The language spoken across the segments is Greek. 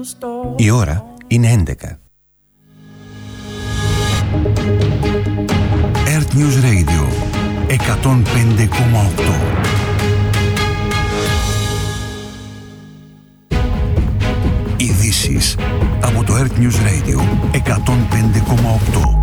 Η ώρα είναι 11. Earth News Radio 105,8. Ειδήσεις από το Earth News Radio 105,8.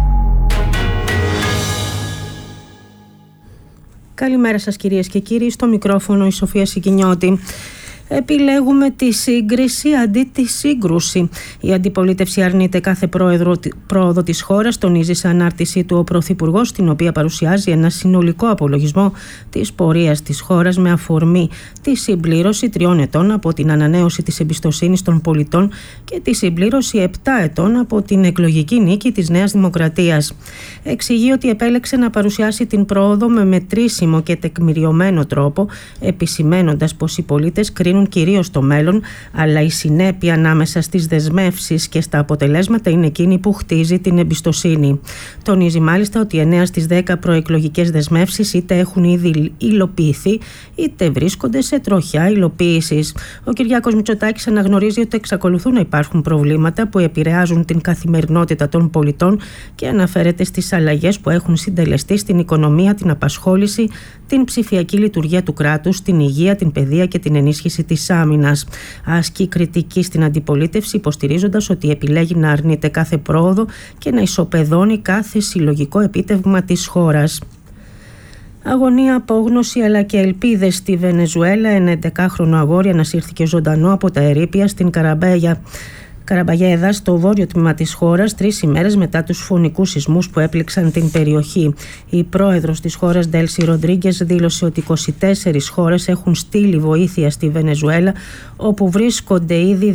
Καλημέρα σας κυρίες και κύριοι, στο μικρόφωνο η Σοφία Σικινιώτη. Επιλέγουμε τη σύγκριση αντί τη σύγκρουση. Η αντιπολίτευση αρνείται κάθε πρόοδο της χώρας, τονίζει σε ανάρτησή του ο Πρωθυπουργός, στην οποία παρουσιάζει ένα συνολικό απολογισμό της πορείας της χώρας με αφορμή τη συμπλήρωση 3 ετών από την ανανέωση της εμπιστοσύνης των πολιτών και τη συμπλήρωση 7 ετών από την εκλογική νίκη της Νέας Δημοκρατίας. Εξηγεί ότι επέλεξε να παρουσιάσει την πρόοδο με μετρήσιμο και τεκμηριωμένο τρόπο, επισημαίνοντας πως οι πολίτες κρίνουν κυρίως το μέλλον, αλλά η συνέπεια ανάμεσα στις δεσμεύσεις και στα αποτελέσματα είναι εκείνη που χτίζει την εμπιστοσύνη. Τονίζει μάλιστα ότι 9 στις 10 προεκλογικές δεσμεύσεις είτε έχουν ήδη υλοποιηθεί, είτε βρίσκονται σε τροχιά υλοποίησης. Ο Κυριάκος Μητσοτάκης αναγνωρίζει ότι εξακολουθούν να υπάρχουν προβλήματα που επηρεάζουν την καθημερινότητα των πολιτών και αναφέρεται στις αλλαγές που έχουν συντελεστεί στην οικονομία, την απασχόληση, την ψηφιακή λειτουργία του κράτους, την υγεία, την παιδεία και την ενίσχυση της άμυνας. Ασκεί κριτική στην αντιπολίτευση, υποστηρίζοντας ότι επιλέγει να αρνείται κάθε πρόοδο και να ισοπεδώνει κάθε συλλογικό επίτευγμα της χώρας. Αγωνία, απόγνωση αλλά και ελπίδες στη Βενεζουέλα. Ένα 11χρονο αγόρι ανασύρθηκε ζωντανό από τα ερείπια στην Καραμπαγέδα, στο βόρειο τμήμα της χώρας, 3 ημέρες μετά τους φωνικούς σεισμούς που έπληξαν την περιοχή. Η πρόεδρος της χώρας, Ντέλσι Ροντρίγκες, δήλωσε ότι 24 χώρες έχουν στείλει βοήθεια στη Βενεζουέλα, όπου βρίσκονται ήδη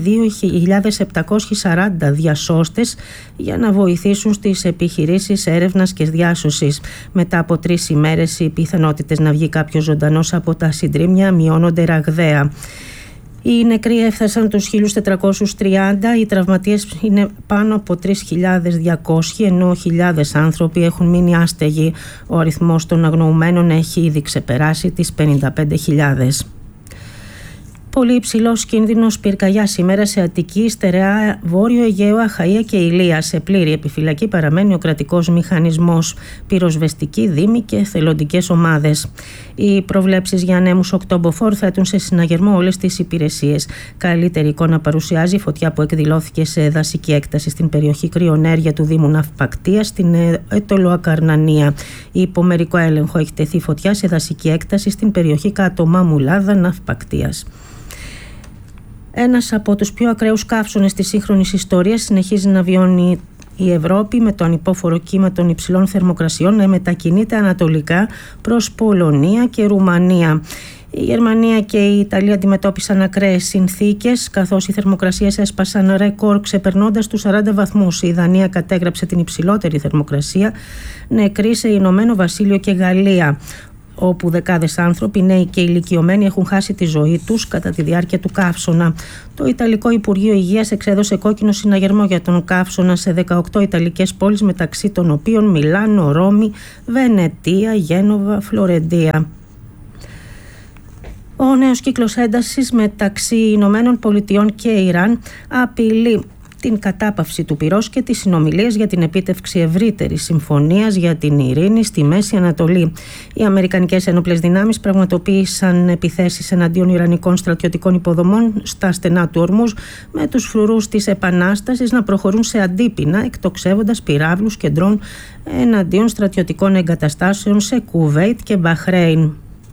2.740 διασώστες για να βοηθήσουν στις επιχειρήσεις έρευνας και διάσωσης. Μετά από 3 ημέρες, οι πιθανότητες να βγει κάποιος ζωντανός από τα συντρίμμια μειώνονται ραγδαία. Οι νεκροί έφτασαν τους 1.430, οι τραυματίες είναι πάνω από 3.200, ενώ χιλιάδες άνθρωποι έχουν μείνει άστεγοι. Ο αριθμός των αγνοουμένων έχει ήδη ξεπεράσει τις 55.000. Πολύ υψηλός κίνδυνος πυρκαγιά σήμερα σε Αττική, Στερεά, Βόρειο Αιγαίο, Αχαΐα και Ηλία. Σε πλήρη επιφυλακή παραμένει ο κρατικός μηχανισμός, πυροσβεστικοί δήμοι και εθελοντικές ομάδες. Οι προβλέψεις για ανέμους οκτωμποφόρ θέτουν σε συναγερμό όλες τις υπηρεσίες. Καλύτερη εικόνα παρουσιάζει η φωτιά που εκδηλώθηκε σε δασική έκταση στην περιοχή Κρυονέρια του Δήμου Ναυπακτία, στην Ετωλοακαρνανία. Υπό μερικό έλεγχο έχει τεθεί φωτιά σε δασική έκταση στην περιοχή Κάτω Μαμουλάδα Ναυπακτίας. Ένας από τους πιο ακραίους καύσονες της σύγχρονης ιστορίας συνεχίζει να βιώνει η Ευρώπη, με το ανυπόφορο κύμα των υψηλών θερμοκρασιών να μετακινείται ανατολικά προς Πολωνία και Ρουμανία. Η Γερμανία και η Ιταλία αντιμετώπισαν ακραίες συνθήκες, καθώς οι θερμοκρασίες έσπασαν ρεκόρ ξεπερνώντας τους 40 βαθμούς. Η Δανία κατέγραψε την υψηλότερη θερμοκρασία, νεκροί σε Ηνωμένο Βασίλειο και Γαλλία, όπου δεκάδες άνθρωποι, νέοι και ηλικιωμένοι, έχουν χάσει τη ζωή τους κατά τη διάρκεια του καύσωνα. Το Ιταλικό Υπουργείο Υγείας εξέδωσε κόκκινο συναγερμό για τον καύσωνα σε 18 ιταλικές πόλεις, μεταξύ των οποίων Μιλάνο, Ρώμη, Βενετία, Γένοβα, Φλωρεντία. Ο νέος κύκλος έντασης μεταξύ Ηνωμένων Πολιτειών και Ιράν απειλεί την κατάπαυση του πυρός και τις συνομιλίες για την επίτευξη ευρύτερης συμφωνίας για την ειρήνη στη Μέση Ανατολή. Οι Αμερικανικές ένοπλες δυνάμεις πραγματοποίησαν επιθέσεις εναντίον Ιρανικών στρατιωτικών υποδομών στα στενά του Ορμούζ, με τους φρουρούς της Επανάστασης να προχωρούν σε αντίπεινα, εκτοξεύοντας πυράβλους και ντρόν εναντίον στρατιωτικών εγκαταστάσεων σε Κουβέιτ και Μπαχρέιν.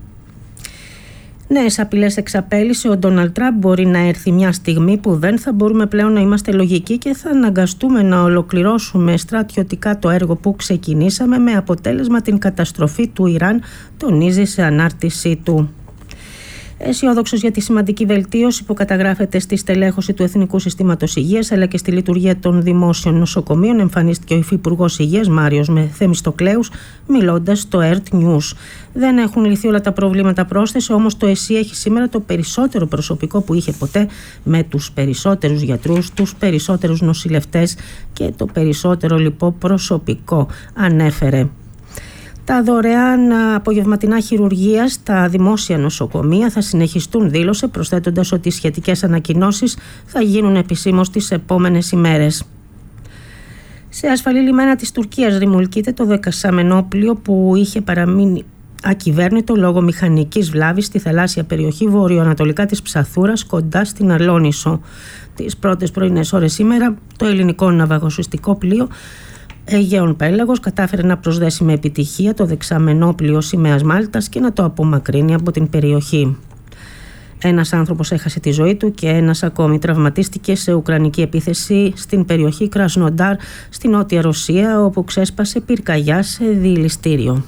Νέες απειλές εξαπέλυσε ο Ντόναλντ Τραμπ. Μπορεί να έρθει μια στιγμή που δεν θα μπορούμε πλέον να είμαστε λογικοί και θα αναγκαστούμε να ολοκληρώσουμε στρατιωτικά το έργο που ξεκινήσαμε, με αποτέλεσμα την καταστροφή του Ιράν, τονίζει σε ανάρτησή του. Αισιόδοξος για τη σημαντική βελτίωση που καταγράφεται στη στελέχωση του Εθνικού Συστήματος Υγείας αλλά και στη λειτουργία των δημόσιων νοσοκομείων, εμφανίστηκε ο Υφυπουργός Υγείας Μάριος Θεμιστοκλέους, μιλώντας στο Earth News. Δεν έχουν λυθεί όλα τα προβλήματα, πρόσθεσε, όμως το ΕΣΥ έχει σήμερα το περισσότερο προσωπικό που είχε ποτέ, με τους περισσότερους γιατρούς, τους περισσότερους νοσηλευτές και το περισσότερο λοιπόν προσωπικό, ανέφερε. Τα δωρεάν απογευματινά χειρουργία στα δημόσια νοσοκομεία θα συνεχιστούν, δήλωσε, προσθέτοντας ότι οι σχετικές ανακοινώσεις θα γίνουν επισήμως τις επόμενες ημέρες. Σε ασφαλή λιμένα της Τουρκίας ρημουλκείται το 10σάμενο πλοίο που είχε παραμείνει ακυβέρνητο λόγω μηχανικής βλάβης στη θαλάσσια περιοχή βορειοανατολικά της Ψαθούρας, κοντά στην Αλόνησο. Τις πρώτες πρωινές ώρες σήμερα το ελληνικό ναυαγοσουστικό πλοίο Αιγαίων Πέλαγος κατάφερε να προσδέσει με επιτυχία το δεξαμενό πλοίο σημαίας Μάλτας και να το απομακρύνει από την περιοχή. Ένας άνθρωπος έχασε τη ζωή του και ένας ακόμη τραυματίστηκε σε ουκρανική επίθεση στην περιοχή Κρασνοντάρ στη Νότια Ρωσία, όπου ξέσπασε πυρκαγιά σε διηληστήριο.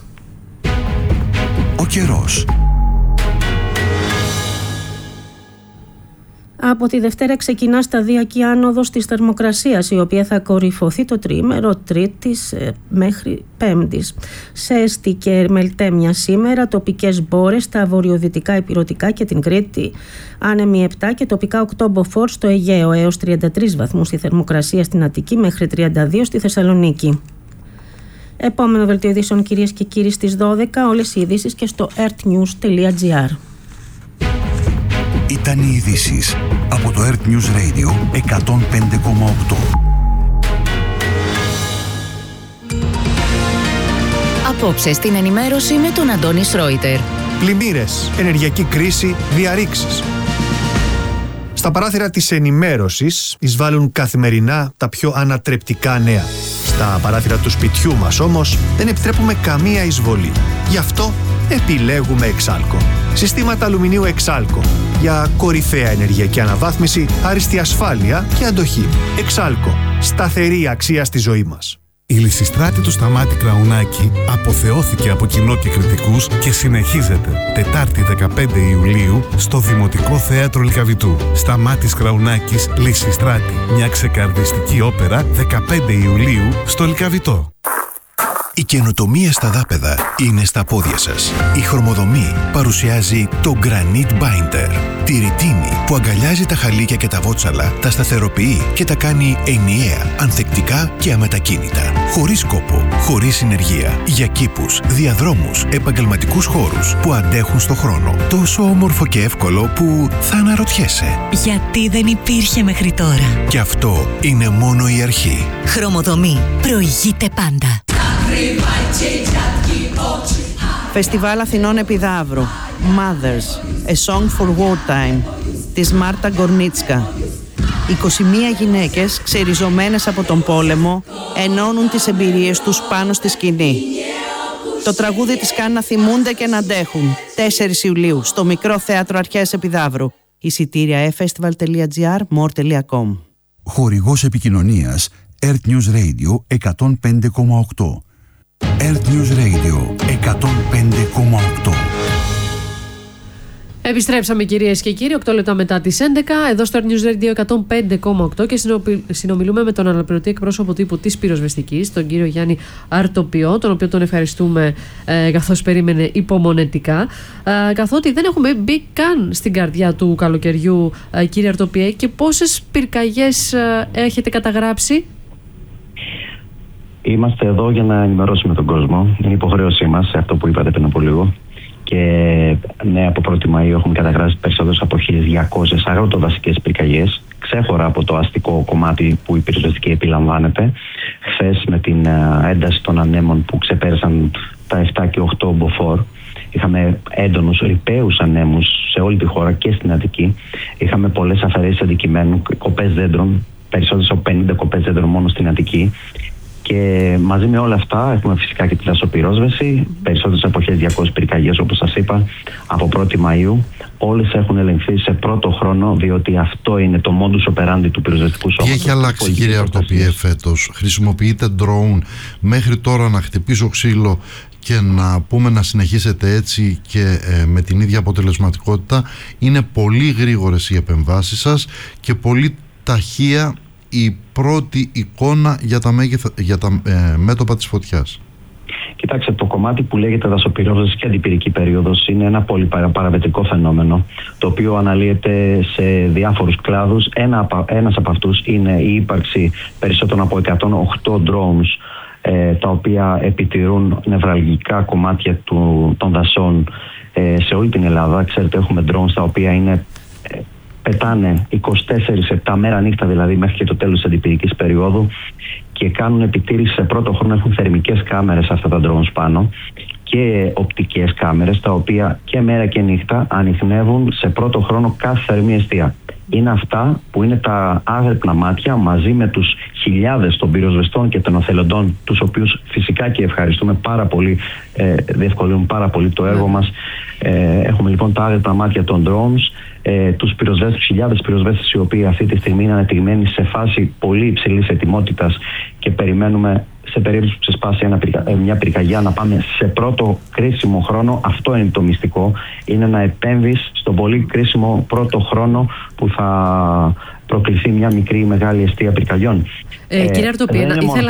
Ο καιρός. Από τη Δευτέρα ξεκινά σταδιακή άνοδος της θερμοκρασίας, η οποία θα κορυφωθεί το τριήμερο Τρίτης μέχρι Πέμπτης. Σε Έστη και Μελτέμια σήμερα, τοπικές μπόρες στα βορειοδυτικά Ηπειρωτικά και την Κρήτη, άνεμοι 7 και τοπικά 8 μποφόρ στο Αιγαίο, έως 33 βαθμούς η θερμοκρασία στην Αττική, μέχρι 32 στη Θεσσαλονίκη. Επόμενο δελτίο ειδήσεων, κυρίες και κύριοι, στις 12, όλες οι ειδήσεις και στο earthnews.gr. Ήταν οι ειδήσεις από το Earth News Radio 105,8. Απόψε στην ενημέρωση με τον Αντώνη Σρόιτερ. Πλημμύρες, ενεργειακή κρίση, διαρρήξεις. Στα παράθυρα της ενημέρωσης εισβάλλουν καθημερινά τα πιο ανατρεπτικά νέα. Στα παράθυρα του σπιτιού μας όμως δεν επιτρέπουμε καμία εισβολή. Γι' αυτό επιλέγουμε Εξάλκο. Συστήματα αλουμινίου Εξάλκο για κορυφαία ενεργειακή αναβάθμιση, άριστη ασφάλεια και αντοχή. Εξάλκο. Σταθερή αξία στη ζωή μας. Η Λυσιστράτη του Σταμάτη Κραουνάκη αποθεώθηκε από κοινό και κριτικούς και συνεχίζεται Τετάρτη 15 Ιουλίου στο Δημοτικό Θέατρο Λυκαβητού. Σταμάτης Κραουνάκης, Λυσιστράτη. Μια ξεκαρδιστική όπερα 15 Ιουλίου στο Λυκαβητό. Η καινοτομία στα δάπεδα είναι στα πόδια σας. Η Χρωμοδομή παρουσιάζει το Granite Binder. Τη ρητίνη που αγκαλιάζει τα χαλίκια και τα βότσαλα, τα σταθεροποιεί και τα κάνει ενιαία, ανθεκτικά και αμετακίνητα. Χωρίς κόπο, χωρίς συνεργεία. Για κήπους, διαδρόμους, επαγγελματικούς χώρους που αντέχουν στο χρόνο. Τόσο όμορφο και εύκολο που θα αναρωτιέσαι. Γιατί δεν υπήρχε μέχρι τώρα. Και αυτό είναι μόνο η αρχή. Χρωμοδομή. Προηγείται πάντα. Φεστιβάλ Αθηνών Επιδαύρου. Mothers, A Song for Wartime της Μάρτα Γκορνίτσκα. 21 γυναίκες ξεριζωμένες από τον πόλεμο ενώνουν τις εμπειρίες τους πάνω στη σκηνή. Το τραγούδι τις κάνει να θυμούνται και να αντέχουν. 4 Ιουλίου στο Μικρό Θέατρο Αρχαίας Επιδαύρου. Εισιτήρια efestival.gr, more.com. Χορηγός επικοινωνίας Earth News Radio 105,8. Earth News Radio 105,8. Επιστρέψαμε, κυρίες και κύριοι, 8 λεπτά μετά τις 11, εδώ στο Earth News Radio 105,8 και συνομιλούμε με τον αναπληρωτή εκπρόσωπο τύπου της πυροσβεστικής, τον κύριο Γιάννη Αρτοπιό, τον οποίο τον ευχαριστούμε καθώς περίμενε υπομονετικά, καθότι δεν έχουμε μπει καν στην καρδιά του καλοκαιριού, κύριε Αρτοπιέ, και πόσες πυρκαγιές έχετε καταγράψει? Είμαστε εδώ για να ενημερώσουμε τον κόσμο. Είναι υποχρέωσή μας, αυτό που είπατε πριν από λίγο. Και ναι, από 1η Μαΐου έχουμε καταγράψει περισσότερες από 1.200 αγροτοδασικές πυρκαγιές, ξέχωρα από το αστικό κομμάτι που η πυροσβεστική επιλαμβάνεται. Χθες, με την ένταση των ανέμων που ξεπέρασαν τα 7 και 8 μποφόρ, είχαμε έντονους ρηπαίους ανέμους σε όλη τη χώρα και στην Αττική. Είχαμε πολλές αφαιρέσεις αντικειμένου, κοπές δέντρων, περισσότερες από 50 κοπές δέντρων μόνο στην Αττική. Και μαζί με όλα αυτά έχουμε φυσικά και τη δασοπυρόσβεση, περισσότερες από 1.200 πυρκαγιές, όπως σας είπα, από 1η Μαΐου. Όλες έχουν ελεγχθεί σε πρώτο χρόνο, διότι αυτό είναι το modus operandi του πυροσβεστικού σώματος. Τι έχει αλλάξει, κύριε Αρτοπιέ, φέτος? Χρησιμοποιείτε drone μέχρι τώρα να χτυπήσω ξύλο και να πούμε να συνεχίσετε έτσι και με την ίδια αποτελεσματικότητα? Είναι πολύ γρήγορες οι επεμβάσεις σας και πολύ ταχεία η πρώτη εικόνα για τα μέτωπα της φωτιάς. Κοιτάξτε, το κομμάτι που λέγεται δασοπυρόσβεση και αντιπυρική περίοδος είναι ένα πολύ παραμετρικό φαινόμενο, το οποίο αναλύεται σε διάφορους κλάδους. Ένας από αυτούς είναι η ύπαρξη περισσότερων από 108 drones τα οποία επιτηρούν νευραλγικά κομμάτια των δασών σε όλη την Ελλάδα. Ξέρετε, έχουμε drones τα οποία πετάνε 24/7 μέρα νύχτα, δηλαδή μέχρι και το τέλος της αντιπυρικής περίοδου, και κάνουν επιτήρηση σε πρώτο χρόνο. Έχουν θερμικές κάμερες αυτά τα drones πάνω και οπτικές κάμερες, τα οποία και μέρα και νύχτα ανιχνεύουν σε πρώτο χρόνο κάθε θερμή εστία. Είναι αυτά που είναι τα άγρυπνα μάτια, μαζί με τους χιλιάδες των πυροσβεστών και των οθελοντών, τους οποίους φυσικά και ευχαριστούμε πάρα πολύ, διευκολύνουν πάρα πολύ το έργο μας. Έχουμε λοιπόν τα άγρυπνα μάτια των drones, τους πυροσβέστες, χιλιάδες πυροσβέστες, οι οποίοι αυτή τη στιγμή είναι ανεπτυγμένοι σε φάση πολύ υψηλής ετοιμότητας και περιμένουμε σε περίπτωση που ξεσπάσει μια πυρκαγιά να πάμε σε πρώτο κρίσιμο χρόνο. Αυτό είναι το μυστικό. Είναι να επέμβεις στον πολύ κρίσιμο πρώτο χρόνο που θα προκληθεί μια μικρή ή μεγάλη εστία πυρκαγιών. Κύριε Αρτοπιέ,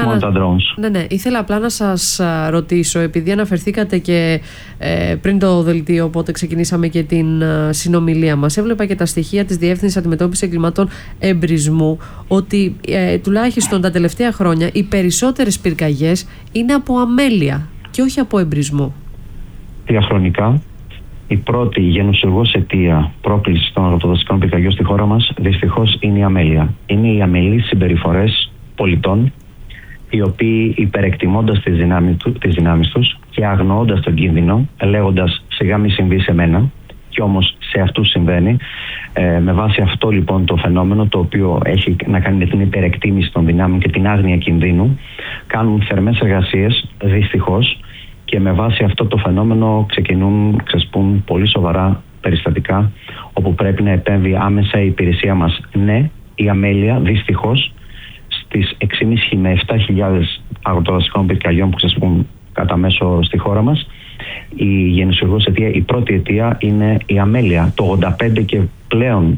ήθελα απλά να σας ρωτήσω, επειδή αναφερθήκατε και πριν το δελτίο, οπότε ξεκινήσαμε και την συνομιλία μας, έβλεπα και τα στοιχεία της Διεύθυνσης Αντιμετώπισης Εγκλημάτων Εμπρισμού, ότι τουλάχιστον τα τελευταία χρόνια οι περισσότερες πυρκαγιές είναι από αμέλεια και όχι από εμπρισμό. Διαχρονικά, η πρώτη γενοσουργός αιτία πρόκλησης των αγροτοδασικών πυρκαγιών στη χώρα μας δυστυχώς είναι η αμέλεια. Είναι οι αμελείς συμπεριφορές πολιτών, οι οποίοι υπερεκτιμώντας τις δυνάμεις τους και αγνοώντας τον κίνδυνο, λέγοντας σιγά μη συμβεί σε μένα, και όμως σε αυτούς συμβαίνει. Με βάση αυτό λοιπόν το φαινόμενο, το οποίο έχει να κάνει με την υπερεκτίμηση των δυνάμεων και την άγνοια κινδύνου, κάνουν θερμές εργασίες δυστυχώς, και με βάση αυτό το φαινόμενο ξεσπούν πολύ σοβαρά περιστατικά, όπου πρέπει να επέμβει άμεσα η υπηρεσία μας. Ναι, η αμέλεια δυστυχώς στις 6.500 με 7.000 αγροτοδασικών πυρκαγιών που ξεσπούν κατά μέσο στη χώρα μας, η γενεσιουργός αιτία, η πρώτη αιτία είναι η αμέλεια. Το 85% και πλέον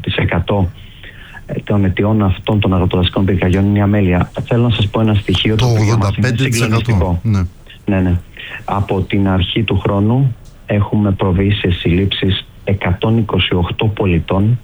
των αιτιών αυτών των αγροτοδασικών πυρκαγιών είναι η αμέλεια. Θέλω να σας πω ένα στοιχείο. Το 85%. Ναι. Από την αρχή του χρόνου έχουμε προβεί σε συλλήψεις 128 πολιτών.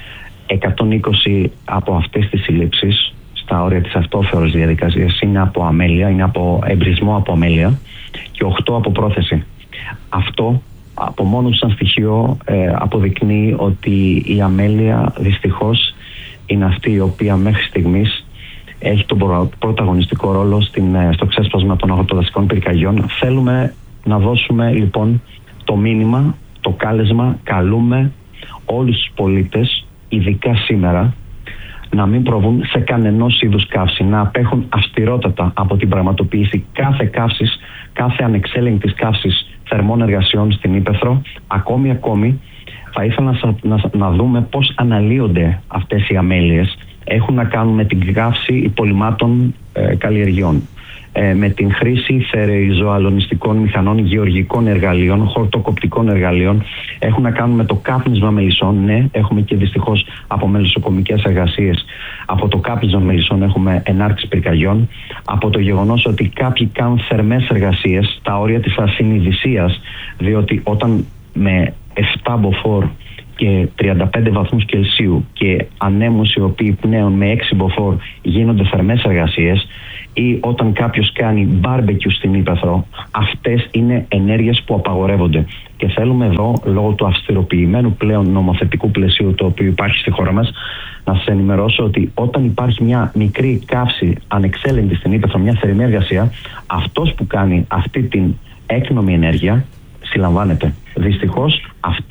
120 από αυτές τις συλλήψεις, στα όρια της αυτόφερος διαδικασίας, είναι από αμέλεια, είναι από εμπρισμό από αμέλεια, και 8 από πρόθεση. Αυτό από μόνο σαν στοιχείο αποδεικνύει ότι η αμέλεια δυστυχώς είναι αυτή η οποία μέχρι στιγμής έχει τον πρωταγωνιστικό ρόλο στο ξέσπασμα των αγροτοδασικών πυρκαγιών. Θέλουμε να δώσουμε λοιπόν το μήνυμα, το κάλεσμα, καλούμε όλους τους πολίτες, ειδικά σήμερα, να μην προβούν σε κανενός είδους καύση, να απέχουν αυστηρότατα από την πραγματοποίηση κάθε ανεξέλεγκτης καύσης θερμών εργασιών στην Ύπαιθρο. Ακόμη θα ήθελα να δούμε πώς αναλύονται αυτές οι αμέλειες. Έχουν να κάνουν με την καύση υπολειμμάτων καλλιεργειών, με την χρήση θερεϊζωαλωνιστικών μηχανών, γεωργικών εργαλείων, χορτοκοπτικών εργαλείων. Έχουν να κάνουν με το κάπνισμα μελισσών. Ναι, έχουμε και δυστυχώς από μελισσοκομικές εργασίες. Από το κάπνισμα μελισσών έχουμε ενάρξη πυρκαγιών. Από το γεγονός ότι κάποιοι κάνουν θερμές εργασίες στα όρια της ασυνειδησίας, διότι όταν με 7 μποφόρ και 35 βαθμούς Κελσίου και ανέμους οι οποίοι πνέουν με 6 μποφόρ γίνονται θερμές εργασίες, ή όταν κάποιος κάνει μπάρμπεκιου στην Ύπαιθρο, αυτές είναι ενέργειες που απαγορεύονται. Και θέλουμε εδώ, λόγω του αυστηροποιημένου πλέον νομοθετικού πλαισίου το οποίο υπάρχει στη χώρα μας, να σας ενημερώσω ότι όταν υπάρχει μια μικρή καύση ανεξέλεγκτη στην Ύπαιθρο, μια θερμή εργασία, αυτός που κάνει αυτή την έκνομη ενέργεια συλλαμβάνεται. Δυστυχώς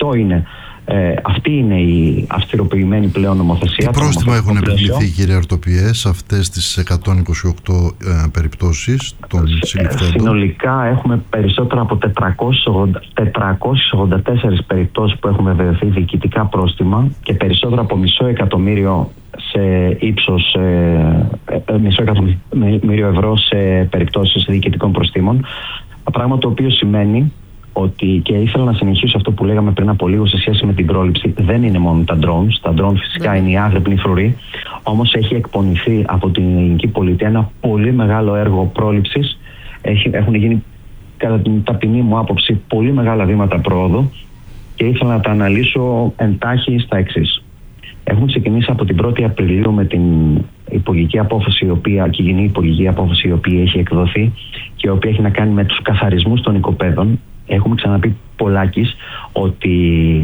αυτή είναι η αυστηροποιημένη πλέον νομοθεσία. Τι πρόστιμα έχουν επιβληθεί, κύριε Αρτοπιέ, σε αυτές τις 128 περιπτώσεις των συλληφθέντων? Συνολικά έχουμε περισσότερα από 484 περιπτώσεις που έχουμε βεβαιωθεί διοικητικά πρόστιμα και περισσότερα από $500,000 σε ύψος €500,000 σε περιπτώσεις διοικητικών προστίμων. Πράγμα το οποίο σημαίνει ότι, και ήθελα να συνεχίσω αυτό που λέγαμε πριν από λίγο σε σχέση με την πρόληψη, δεν είναι μόνο τα drones. Τα drones φυσικά είναι οι άγρυπνοι φρουροί, όμως έχει εκπονηθεί από την ελληνική πολιτεία ένα πολύ μεγάλο έργο πρόληψης. Έχουν γίνει, κατά την ταπεινή μου άποψη, πολύ μεγάλα βήματα πρόοδου και ήθελα να τα αναλύσω εντάχει στα εξής. Έχουν ξεκινήσει από την 1η Απριλίου με την υπουργική απόφαση και κοινή υπουργική απόφαση η οποία έχει εκδοθεί και η οποία έχει να κάνει με τους καθαρισμούς των οικοπαίδων. Έχουμε ξαναπεί πολλάκις ότι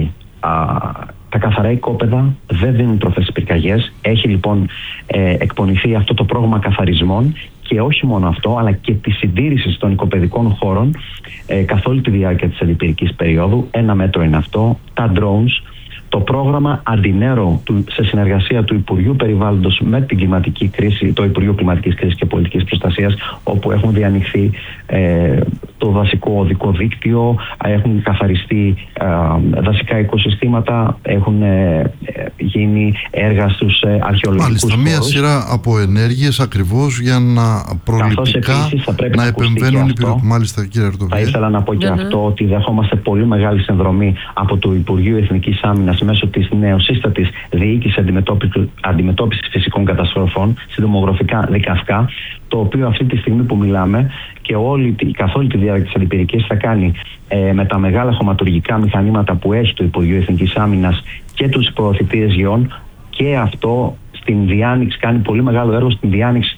τα καθαρά οικόπεδα δεν δίνουν τροφές στις πυρκαγιές. Έχει λοιπόν εκπονηθεί αυτό το πρόγραμμα καθαρισμών και όχι μόνο αυτό, αλλά και τη συντήρηση των οικοπαιδικών χώρων καθ' όλη τη διάρκεια της αντιπυρικής περίοδου. Ένα μέτρο είναι αυτό, τα drones, το πρόγραμμα Αντινέρο σε συνεργασία του Υπουργείου Περιβάλλοντος με την κλιματική κρίση, το Υπουργείο Κλιματικής Κρίσης και Πολιτικής Προστασίας, όπου έχουν διανοιχθεί το δασικό οδικό δίκτυο, έχουν καθαριστεί δασικά οικοσυστήματα, έχουν γίνει έργα στους αρχαιολογικούς χώρους. Μάλιστα, μία σειρά από ενέργειες ακριβώς για να προληπτικά να επεμβαίνουν οι πυροκοπήσεις. Μάλιστα, κύριε Αρτοπιέ. Θα ήθελα να πω και αυτό, ότι δεχόμαστε πολύ μεγάλη συνδρομή από το Υπουργείο Εθνικής Άμυνας μέσω της νεοσύστατης διοίκησης αντιμετώπισης φυσικών καταστροφών, συντομογραφικά ΔΙΚΑΦΚΑ, το οποίο αυτή τη στιγμή που μιλάμε και καθ' όλη τη διάρκεια της αντιπυρικής θα κάνει με τα μεγάλα χωματουργικά μηχανήματα που έχει το Υπουργείο Εθνικής Άμυνας και τους προωθητήρες γεών, και αυτό στην διάνοιξη, κάνει πολύ μεγάλο έργο στην διάνοιξη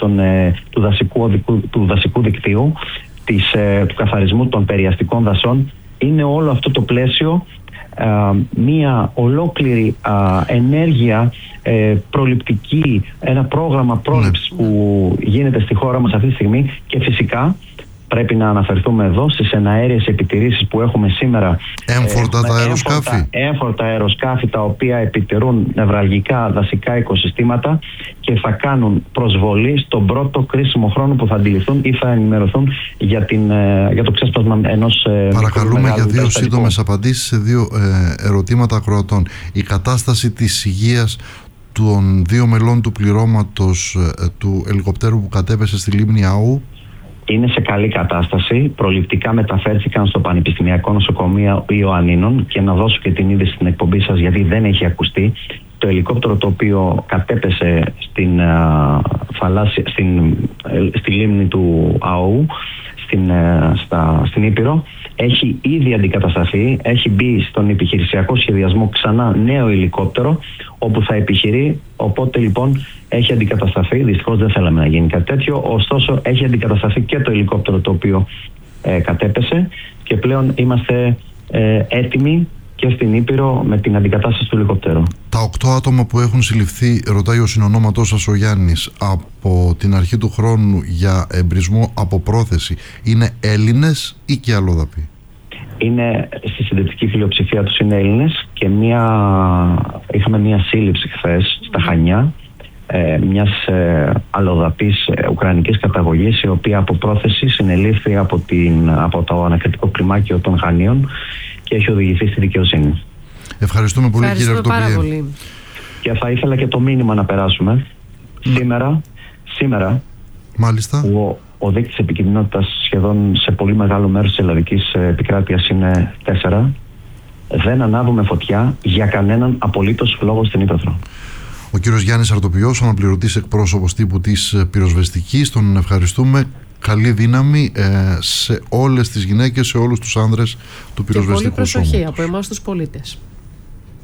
του δασικού δικτύου, του καθαρισμού των περιαστικών δασών. Είναι όλο αυτό το πλαίσιο μία ολόκληρη ενέργεια προληπτική, ένα πρόγραμμα πρόληψης που γίνεται στη χώρα μας αυτή τη στιγμή, και φυσικά πρέπει να αναφερθούμε εδώ στις εναέριες επιτηρήσεις που έχουμε σήμερα. Έμφορτα τα αεροσκάφη. Έμφορτα αεροσκάφη τα οποία επιτηρούν νευραλγικά δασικά οικοσυστήματα και θα κάνουν προσβολή στον πρώτο κρίσιμο χρόνο που θα αντιληφθούν ή θα ενημερωθούν για το ξέσπασμα ενός Παρακαλούμε για 2 σύντομες απαντήσεις σε 2 ερωτήματα ακροατών. Η κατάσταση της υγείας των 2 μελών του πληρώματος του ελικοπτέρου που κατέπεσε στη λίμνη Αού. Είναι σε καλή κατάσταση. Προληπτικά μεταφέρθηκαν στο Πανεπιστημιακό Νοσοκομείο Ιωαννίνων, και να δώσω και την είδηση στην εκπομπή σας, γιατί δεν έχει ακουστεί. Το ελικόπτερο το οποίο κατέπεσε στη λίμνη του Αού, στην Ήπειρο, έχει ήδη αντικατασταθεί, έχει μπει στον επιχειρησιακό σχεδιασμό ξανά νέο ελικόπτερο όπου θα επιχειρεί, οπότε λοιπόν έχει αντικατασταθεί. Δυστυχώς δεν θέλαμε να γίνει κάτι τέτοιο, ωστόσο έχει αντικατασταθεί και το ελικόπτερο το οποίο κατέπεσε, και πλέον είμαστε έτοιμοι και στην Ήπειρο με την αντικατάσταση του ελικόπτερου. Τα 8 άτομα που έχουν συλληφθεί, ρωτάει ο συνονόματός σας ο Γιάννης, από την αρχή του χρόνου για εμπρισμό από πρόθεση, είναι Έλληνες ή και αλλοδαποί? Είναι στη συντριπτική πλειοψηφία τους είναι Έλληνες, και είχαμε μία σύλληψη χθες στα Χανιά μιας αλλοδαπής ουκρανικής καταγωγής, η οποία από πρόθεση συνελήφθη από το ανακριτικό κλιμάκιο των Χανίων και έχει οδηγηθεί στη δικαιοσύνη. Ευχαριστούμε πολύ, κύριε Αρτοπιέ. Και θα ήθελα και το μήνυμα να περάσουμε. Σήμερα μάλιστα, ο δείκτης επικινδυνότητας σχεδόν σε πολύ μεγάλο μέρος της ελλαδικής επικράτειας είναι 4. Δεν ανάβουμε φωτιά για κανέναν απολύτως λόγο στην Ύπαιθρο. Ο κύριος Γιάννης Αρτοπιός, αναπληρωτής εκπρόσωπος τύπου της πυροσβεστικής, τον ευχαριστούμε. Καλή δύναμη σε όλες τις γυναίκες, σε όλους τους άνδρες του πυροσβεστικού σώματος. Και πολύ προσοχή από εμάς τους πολίτες.